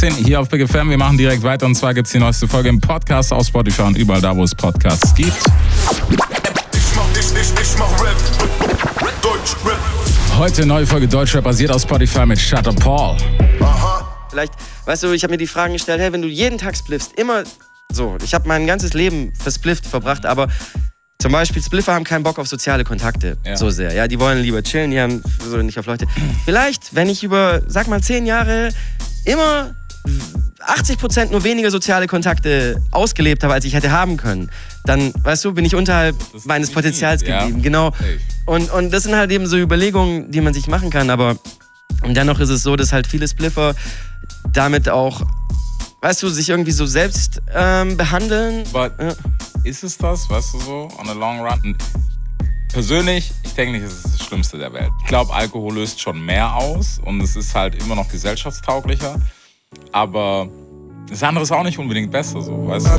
Hier auf Big FM. Wir machen direkt weiter und zwar gibt es die neueste Folge im Podcast auf Spotify und überall da, wo es Podcasts gibt. Ich mach Rap. Deutschrap. Heute neue Folge Deutschrap basiert auf Spotify mit Shutter Paul. Aha. Vielleicht, weißt du, ich habe mir die Fragen gestellt, hey, wenn du jeden Tag spliffst, immer so, ich habe mein ganzes Leben versplifft verbracht, aber zum Beispiel Spliffer haben keinen Bock auf soziale Kontakte so sehr. Ja, die wollen lieber chillen, die haben so nicht auf Leute. Vielleicht, wenn ich über, sag mal, 10 Jahre immer 80% nur weniger soziale Kontakte ausgelebt habe, als ich hätte haben können, dann, weißt du, bin ich unterhalb meines Potenzials geblieben. Genau. Und das sind halt eben so Überlegungen, die man sich machen kann, aber dennoch ist es so, dass halt viele Spliffer damit auch, weißt du, sich irgendwie so selbst behandeln. Ist es das, weißt du so, on a long run? Und persönlich, ich denke nicht, es ist das Schlimmste der Welt. Ich glaube, Alkohol löst schon mehr aus und es ist halt immer noch gesellschaftstauglicher. Aber das andere ist auch nicht unbedingt besser, so, weißt du?